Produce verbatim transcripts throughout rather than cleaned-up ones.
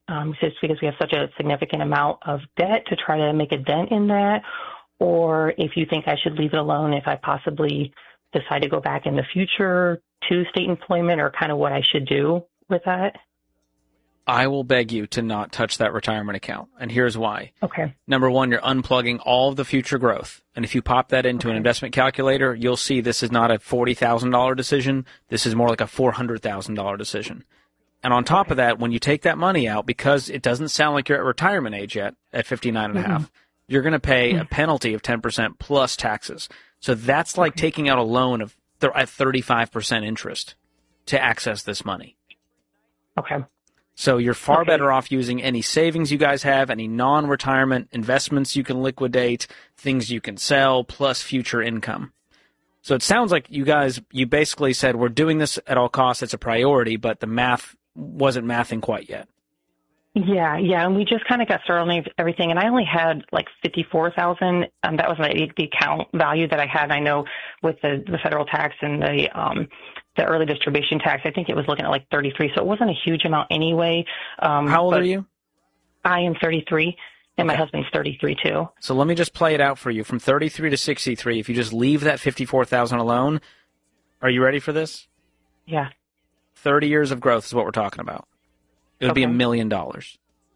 um, just because we have such a significant amount of debt to try to make a dent in that, or if you think I should leave it alone if I possibly decide to go back in the future to state employment, or kind of what I should do with that. I will beg you to not touch that retirement account, and here's why. Okay. Number one, you're unplugging all of the future growth, and if you pop that into okay. an investment calculator, you'll see this is not a forty thousand dollars decision. This is more like a four hundred thousand dollars decision. And on top okay. of that, when you take that money out, because it doesn't sound like you're at retirement age yet, at fifty-nine and mm-hmm. a half, you're going to pay mm-hmm. a penalty of ten percent plus taxes. So that's like okay. taking out a loan of th- at thirty-five percent interest to access this money. Okay. So you're far okay. better off using any savings you guys have, any non-retirement investments you can liquidate, things you can sell, plus future income. So it sounds like you guys, you basically said, we're doing this at all costs, it's a priority, but the math wasn't mathing quite yet. Yeah, yeah, and we just kind of got started on everything, and I only had like fifty-four thousand. Um, that was my, the account value that I had. I know with the, the federal tax and the um, the early distribution tax, I think it was looking at like thirty-three, so it wasn't a huge amount anyway. Um, How old are you? I am thirty-three, and okay. my husband's thirty-three too. So let me just play it out for you. From thirty-three to sixty-three, if you just leave that fifty-four thousand alone, are you ready for this? Yeah. thirty years of growth is what we're talking about. It would okay. be a million dollars.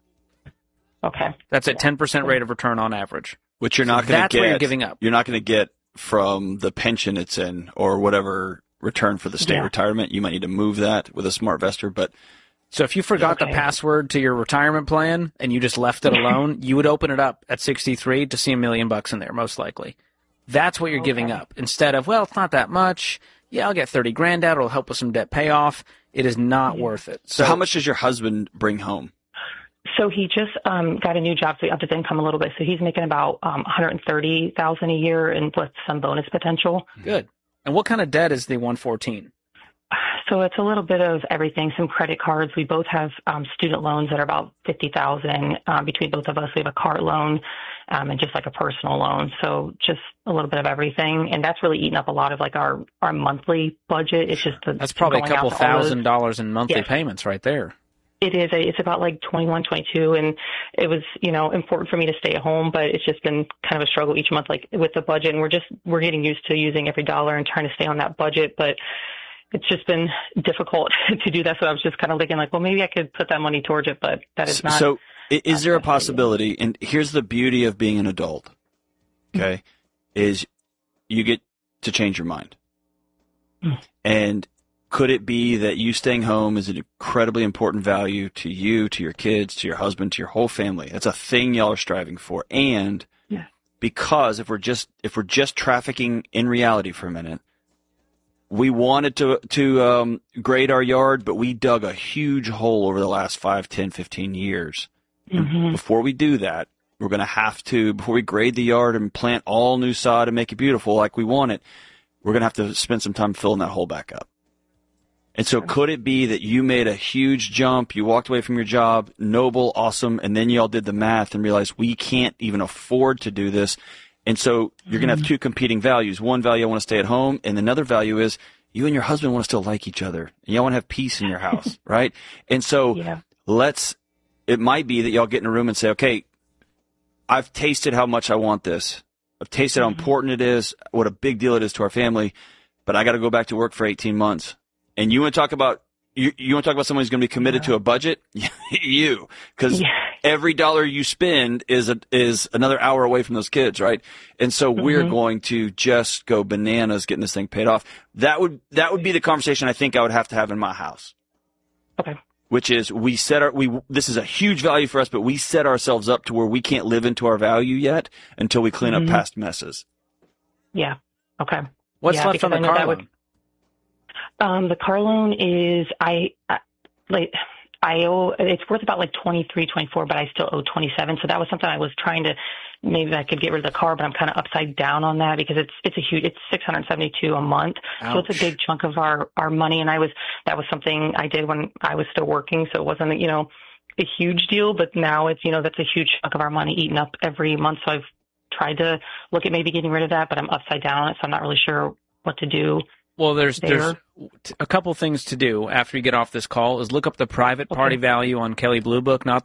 Okay. That's at ten percent rate of return on average. Which you're not so going to get. That's what you're giving up. You're not going to get from the pension it's in or whatever return for the state yeah. retirement. You might need to move that with a SmartVestor. But so if you forgot okay. the password to your retirement plan and you just left it alone, you would open it up at sixty-three to see a million bucks in there, most likely. That's what you're okay. giving up. Instead of, well, it's not that much. Yeah, I'll get thirty grand out. It'll help with some debt payoff. It is not yeah. worth it. So, so how much does your husband bring home? So he just um, got a new job, so he upped his income a little bit. So he's making about um, one hundred thirty thousand dollars a year, and with some bonus potential. Good. And what kind of debt is the one fourteen? So it's a little bit of everything. Some credit cards. We both have um, student loans that are about fifty thousand dollars um, between both of us. We have a car loan um, and just like a personal loan. So just a little bit of everything, and that's really eating up a lot of like our, our monthly budget. It's just the, that's probably a couple thousand dollars in monthly yes. payments right there. It is. A, it's about like twenty-one, twenty-two, and it was, you know, important for me to stay at home, but it's just been kind of a struggle each month, like with the budget, and we're just, we're getting used to using every dollar and trying to stay on that budget, but it's just been difficult to do that. So I was just kind of thinking like, well, maybe I could put that money towards it, but that is not. So is there a possibility, and here's the beauty of being an adult, okay, is you get to change your mind. Mm. And could it be that you staying home is an incredibly important value to you, to your kids, to your husband, to your whole family? That's a thing y'all are striving for. And yeah. because if we're just if we're just trafficking in reality for a minute, we wanted to to um, grade our yard, but we dug a huge hole over the last five, ten, fifteen years. Mm-hmm. Before we do that, we're going to have to, before we grade the yard and plant all new sod and make it beautiful like we want it, we're going to have to spend some time filling that hole back up. And so could it be that you made a huge jump, you walked away from your job, noble, awesome, and then you all did the math and realized we can't even afford to do this. And so you're going to have two competing values. One value, I want to stay at home, and another value is you and your husband want to still like each other, and y'all want to have peace in your house, right? And so yeah. let's, it might be that y'all get in a room and say, okay, I've tasted how much I want this. I've tasted how important it is, what a big deal it is to our family, but I got to go back to work for eighteen months. And you want to talk about you, you want to talk about someone who's going to be committed yeah. to a budget? You, because yeah. every dollar you spend is a, is another hour away from those kids, right? And so mm-hmm. we're going to just go bananas getting this thing paid off. That would that would be the conversation I think I would have to have in my house. Okay. Which is we set our we this is a huge value for us, but we set ourselves up to where we can't live into our value yet until we clean mm-hmm. up past messes. Yeah. Okay. What's yeah, left on the car loan? Um, the car loan is, I, I, like, I owe, it's worth about like twenty-three, twenty-four, but I still owe twenty-seven. So that was something I was trying to, maybe I could get rid of the car, but I'm kind of upside down on that because it's, it's a huge, it's six hundred seventy-two a month. Ouch. So it's a big chunk of our, our money. And I was, that was something I did when I was still working. So it wasn't, you know, a huge deal, but now it's, you know, that's a huge chunk of our money eaten up every month. So I've tried to look at maybe getting rid of that, but I'm upside down on it. So I'm not really sure what to do. Well, there's there. there's a couple things to do after you get off this call is look up the private party okay. value on Kelley Blue Book, not